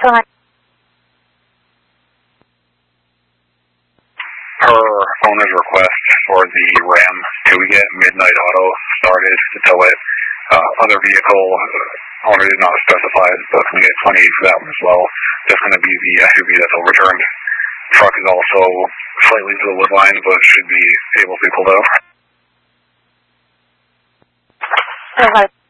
Per owner's request for the Ram, can we get Midnight Auto started to tow it? Other vehicle owner did not specify, but can we get 28 for that one as well? That's going to be the SUV that's overturned. Truck is also slightly to the wood line, but should be able to be pulled out.